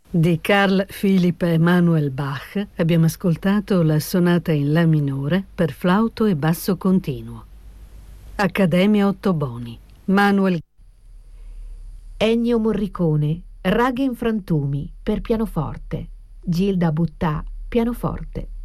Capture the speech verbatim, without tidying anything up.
Di Carl Philipp Emanuel Bach abbiamo ascoltato la sonata in La minore per flauto e basso continuo. Accademia Ottoboni. Manuel Ennio Morricone, Raghe in frantumi per pianoforte. Gilda Buttà, pianoforte.